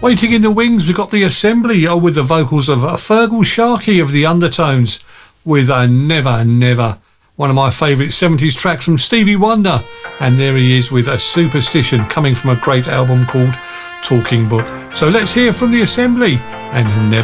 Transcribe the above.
Waiting in the wings, we've got The Assembly with the vocals of Fergal Sharkey of The Undertones with Never Never, one of my favourite 70s tracks from Stevie Wonder. And there he is with A Superstition, coming from a great album called Talking Book. So let's hear from The Assembly and Never